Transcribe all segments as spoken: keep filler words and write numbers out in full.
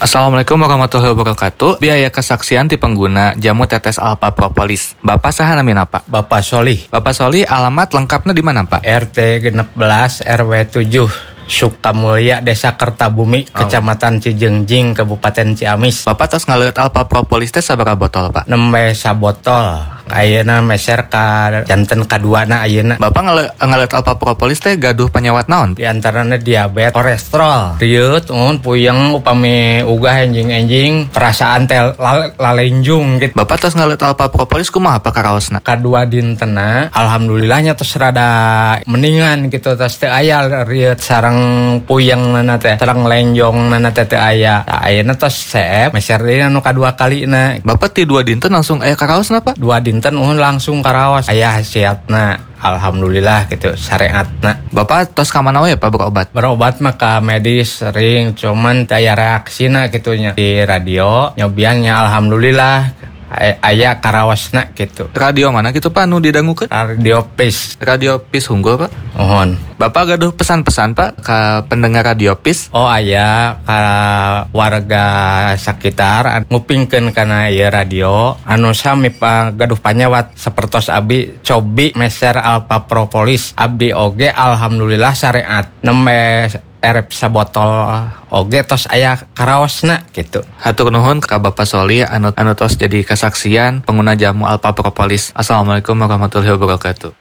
Assalamualaikum warahmatullahi wabarakatuh. Biaya kesaksian ti pengguna jamu tetes Alpha Propolis. Bapak saha namina Pak? Bapak Solih. Bapak Solih, alamat lengkapnya di mana Pak? R T enam belas R W tujuh Sukamulya, Desa Kertabumi, oh. Kecamatan Cijengjing, Kabupaten Ciamis. Bapak tos ngaliat Alpha Propolis teh sabaraha botol Pak? Nembe sabotol. Ayeuna meser ka janten kaduana ayeuna. Bapak ngaliat Alpha Propolis teh gaduh penyewat naon? Di antaranya diabetes, kolesterol, riut, un puyeng upami ugah enjing-enjing, perasaan teh lalenjung gitu. Bapak tos ngaliat Alpha Propolis kumaha Pak karaosna? Kadua dintena alhamdulillahnya tos rada mendingan gitu, tos teu aya riut sareng puyeng nana teh, sareng lenjong nana teh teu aya. Tah ayeuna tos seep meser deui anu kadua kalina. Bapak ti dua dinten langsung aya karaosna Pak? Dua dinten uhun langsung karaos aya hasiatna. Alhamdulillah gitu syariatna. Bapak tos ka mana we Pak berobat? Berobat mah ka medis sering, cuman daya reaksina gitunya di radio nyobiannya alhamdulillah aya karaosna gitu. Radio mana gitu Pak nu didangukeun? Radio Pis. Radio Pis Unggul Pak. Mohon. Bapak gaduh pesan-pesan Pak ka pendengar Radio Pis? Oh aya ka warga sekitar ngupingkeun kana ieu radio anu sami Pak gaduh panyawat sapertos abdi cobi meser Alpha Propolis. Abdi oge alhamdulillah syariat nembe erep sabotol oge tos aya karaosna gitu. Hatur nuhun ka Bapak Solih anu anu tos jadi kesaksian pengguna jamu Alpha Propolis. Assalamualaikum warahmatullahi wabarakatuh.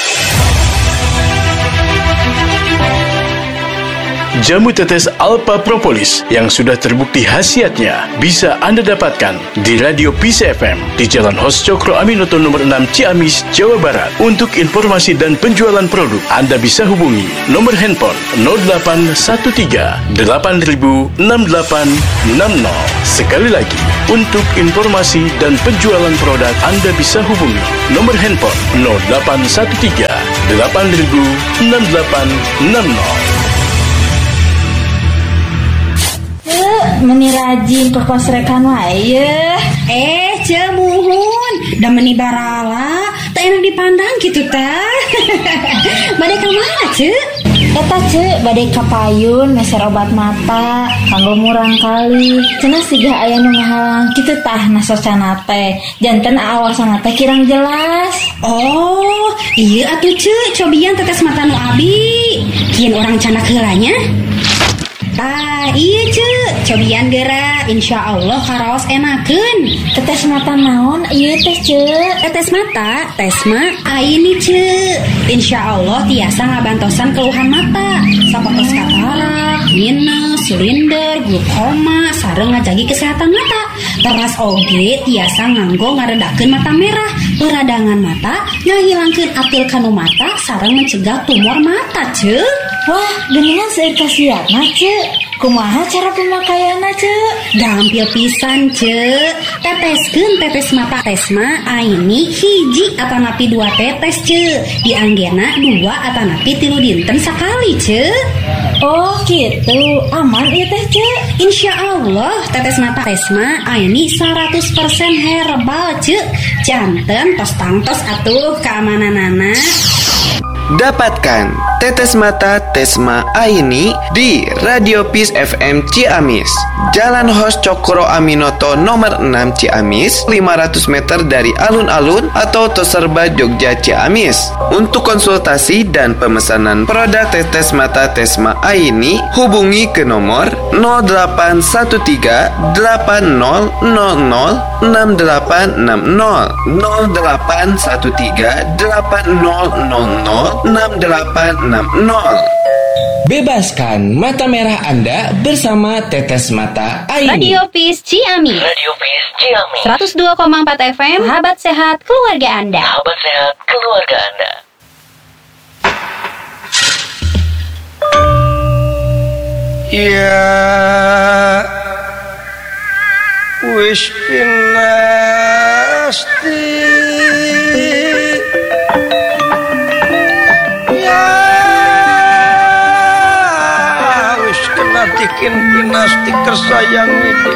Jamu tetes Alpha Propolis yang sudah terbukti khasiatnya bisa Anda dapatkan di Radio Peace F M di Jalan Hos Cokro Aminoto nomor enam Ciamis, Jawa Barat. Untuk informasi dan penjualan produk, Anda bisa hubungi nomor handphone nol delapan satu tiga delapan nol enam delapan enam nol. Sekali lagi, untuk informasi dan penjualan produk, Anda bisa hubungi nomor handphone nol delapan satu tiga delapan nol enam delapan enam nol. Meni rajin ke kosrekan wae. Eh, cemuhun, da meni barala, tak enak dipandang gitu teh. Bade ka mana, Ce? Eta Ce, bade ka payun meser obat mata, kanggo murang kali. Cenah siga aya nu ngahalang kitu tah nasocana teh. Janten awasana teh kirang jelas. Oh, iya atuh Ce, cobian tetes mata nu abi. Kieun urang canak heulanya. Ah iya Ce, cobian geura, insya Allah karaos enakeun. Tetes mata naon ieu teh Ce? Tetes mata, tes mah aini Ce. Insya Allah tiasa ngabantosan keluhan mata, sapertos katarak, minus, silinder, glukoma, sareng ngajagi kesehatan mata. Teras oge tiasa nganggo ngaredakeun mata merah, peradangan mata, ngahilangkeun atil kanu mata, sareng mencegah tumor mata Ce. Wah, geningan seueur kasiatna Ce. Kumaha cara pemakaianna Ce? Gampil pisan Ce. Teteskeun tetes mata tesma aini hiji atanapi dua tetes Ce. Dianggena dua atanapi tilu dinten sakali Ce. Oh gitu, aman ieu teh Ce. Insya Allah tetes mata tesma aini seratus persen herbal Ce. Janten tos tangtos atuh keamananana. Dapatkan tetes mata Tesma Aini di Radio Peace F M Ciamis, Jalan Hos Cokro Aminoto nomor enam Ciamis, lima ratus meter dari alun-alun atau Toserba Jogja Ciamis. Untuk konsultasi dan pemesanan produk tetes mata Tesma Aini, hubungi ke nomor nol delapan satu tiga delapan nol nol nol enam delapan enam nol nol delapan satu tiga delapan nol nol nol enam delapan enam nol. Bebaskan mata merah Anda bersama Tetes Mata Aini. Radio Peace Ciamis. Radio Peace Ciamis. seratus dua koma empat F M. Sahabat sehat keluarga Anda. Sahabat sehat keluarga Anda. Ya wis pinasti ya wis kena bikin pinasti kersayang ini.